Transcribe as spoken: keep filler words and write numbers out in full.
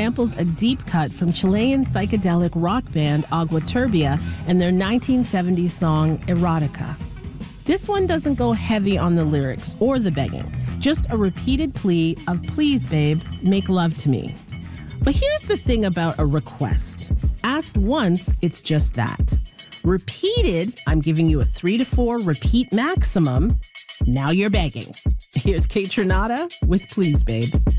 samples a deep cut from Chilean psychedelic rock band Agua Turbia and their nineteen seventies song Erotica. This one doesn't go heavy on the lyrics or the begging, just a repeated plea of please, babe, make love to me. But here's the thing about a request. Asked once, it's just that. Repeated, I'm giving you a three to four repeat maximum. Now you're begging. Here's Kate Trinata with Please, Babe.